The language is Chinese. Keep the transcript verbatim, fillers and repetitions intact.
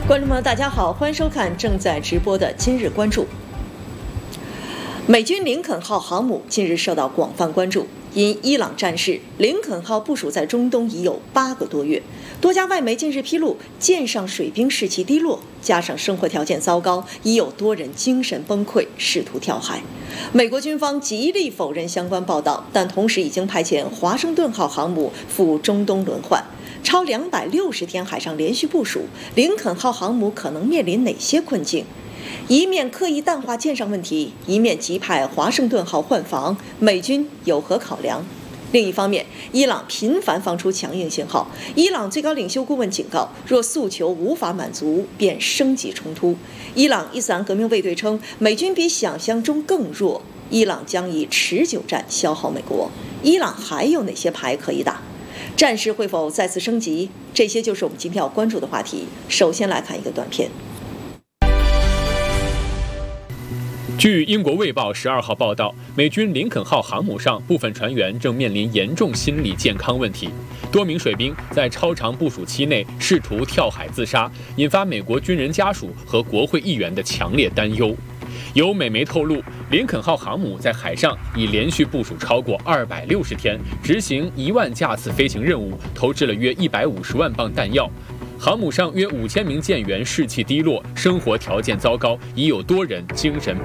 观众朋友，大家好，欢迎收看正在直播的今日关注。美军林肯号航母近日受到广泛关注，因伊朗战事，林肯号部署在中东已有八个多月。多家外媒近日披露，舰上水兵士气低落，加上生活条件糟糕，已有多人精神崩溃，试图跳海。美国军方极力否认相关报道，但同时已经派遣华盛顿号航母赴中东轮换。超两百六十天海上连续部署，林肯号航母可能面临哪些困境？一面刻意淡化舰上问题，一面急派华盛顿号换防，美军有何考量？另一方面，伊朗频繁放出强硬信号。伊朗最高领袖顾问警告，若诉求无法满足，便升级冲突。伊朗伊斯兰革命卫队称，美军比想象中更弱，伊朗将以持久战消耗美国。伊朗还有哪些牌可以打？战事会否再次升级？这些就是我们今天要关注的话题。首先来看一个短片。 据英国《卫报》十二号报道，美军林肯号航母上部分船员正面临严重心理健康问题，多名水兵在超长部署期内试图跳海自杀，引发美国军人家属和国会议员的强烈担忧。有美媒透露，林肯号航母在海上已连续部署超过二百六十天，执行一万架次飞行任务，投掷了约一百五十万磅弹药。航母上约五千名舰员士气低落，生活条件糟糕，已有多人精神